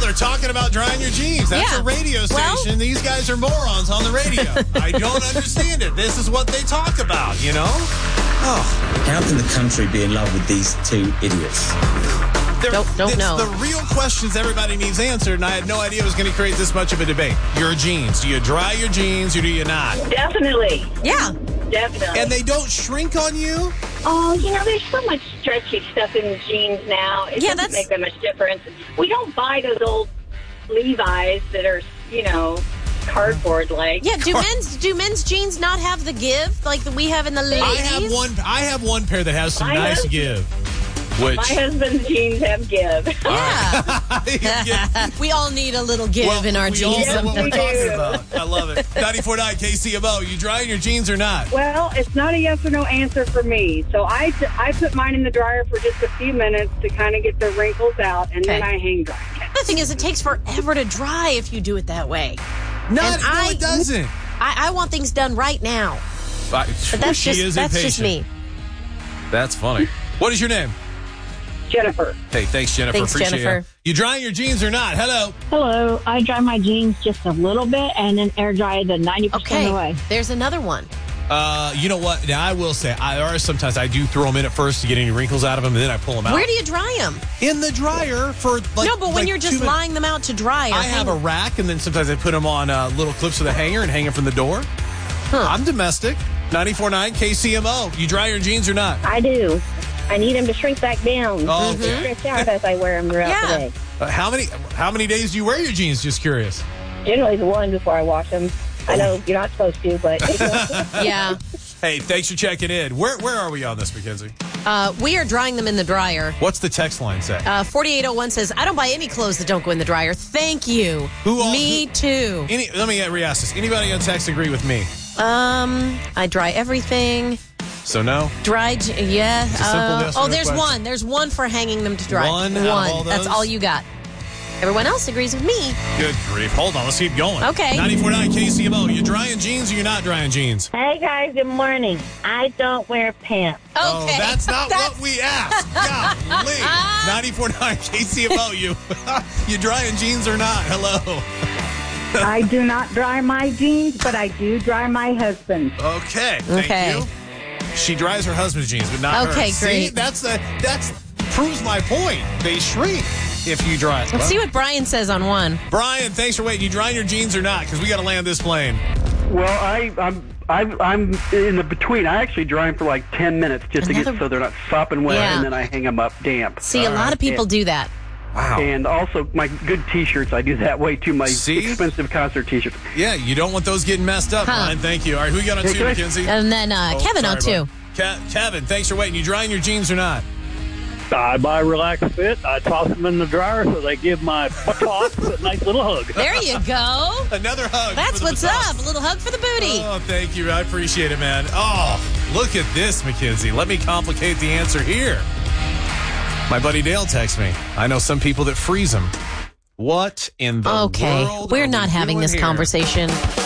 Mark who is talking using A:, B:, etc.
A: they're talking about drying your jeans. That's a radio station. These guys are morons on the radio. I don't understand it. This is what they talk about, you know? Oh.
B: How can the country be in love with these two idiots?
C: Don't know.
A: The real questions everybody needs answered, and I had no idea it was going to create this much of a debate. Your jeans. Do you dry your jeans or do you not?
D: Definitely.
C: Yeah.
D: Definitely.
A: And they don't shrink on you?
D: Oh, there's so much stretchy stuff in the jeans now. It doesn't make that much difference. We don't buy those old Levi's that are, cardboard-like.
C: Yeah, do men's jeans not have the give like we have in the ladies?
A: I have one pair that has some nice give.
D: My husband's jeans have give.
C: Yeah. We all need a little give in our jeans.
A: All know what we're talking about. I love it. 94.9 KCMO. You drying your jeans or not?
E: Well, it's not a yes or no answer for me. So I put mine in the dryer for just a few minutes to kind of get the wrinkles out, and then I hang dry.
C: The thing is, it takes forever to dry if you do it that way.
A: No, it doesn't.
C: I want things done right now.
A: But
C: that's just me.
A: That's funny. What is your name?
E: Jennifer.
A: Hey, thanks, Jennifer. Appreciate
C: Jennifer.
A: You drying your jeans or not? Hello.
F: Hello. I dry my jeans just a little bit and then air dry the 90% of the way.
C: There's another one.
A: You know what? Now, I will say, sometimes I do throw them in at first to get any wrinkles out of them, and then I pull them out.
C: Where do you dry them?
A: In the dryer for
C: No, but when you're just lying them out to dry.
A: I have a rack, and then sometimes I put them on little clips with a hanger and hang them from the door. I'm domestic. 94.9 KCMO. You dry your jeans or not?
G: I do. I need them to shrink back down.
A: Oh, okay.
G: Stretch out as I wear them throughout the day.
A: How many days do you wear your jeans? Just curious.
G: Generally the one before I wash them. I know you're not supposed to, but...
C: Yeah.
A: Hey, thanks for checking in. Where are we on this, Mackenzie?
C: We are drying them in the dryer.
A: What's the text line say?
C: 4801 says, I don't buy any clothes that don't go in the dryer. Thank you. Me too.
A: Let me re-ask this. Anybody on text agree with me?
C: I dry everything.
A: So no?
C: Dried, yeah.
A: It's a simple yes or no
C: there's
A: question.
C: one. There's one for hanging them to dry.
A: One. All
C: That's all you got. Everyone else agrees with me.
A: Good grief. Hold on. Let's keep going.
C: Okay.
A: 94.9 KCMO. You drying jeans or you're not drying jeans?
G: Hey, guys. Good morning. I don't wear pants.
C: Okay.
A: Oh, that's not what we asked. Golly. 94.9 KCMO. You drying jeans or not? Hello.
E: I do not dry my jeans, but I do dry my husband's.
A: Okay. Thank you. She dries her husband's jeans, but not hers.
C: Okay, great.
A: See, that's proves my point. They shrink if you dry.
C: Let's see what Brian says on one.
A: Brian, thanks for waiting. You drying your jeans or not? Because we got to land this plane.
H: Well, I'm in the between. I actually dry them for like 10 minutes just to get so they're not sopping wet, and then I hang them up damp.
C: See, a lot of people do that.
A: Wow.
H: And also, my good T-shirts, I do that way too. My expensive concert T-shirts.
A: Yeah, you don't want those getting messed up, Brian. Thank you. All right, who you got on two, Mackenzie?
C: And then Kevin on two.
A: Kevin, thanks for waiting. You drying your jeans or not?
I: I buy Relax Fit. I toss them in the dryer so they give my buttocks a nice little hug.
C: There you go.
A: Another hug.
C: That's what's up. A little hug for the booty.
A: Oh, thank you. I appreciate it, man. Oh, look at this, Mackenzie. Let me complicate the answer here. My buddy Dale texts me. I know some people that freeze them. What in the world?
C: Okay, we're not having this conversation.